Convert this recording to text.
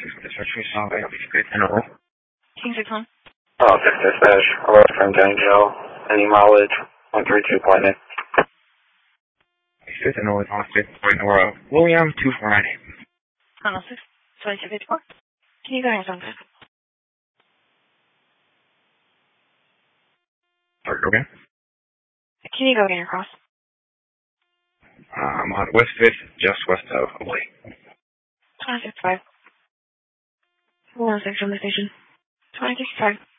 King 6 home. Oh, dispatch. Alert from Daniel. Any mileage? 132.8. Fifth and North Austin, William 249. Tunnel 6, 2254. Can you go ahead and Sorry, go again? Can you go again across? I'm on West 5th, just west of Hawaii. 265. 106 from the station. 265.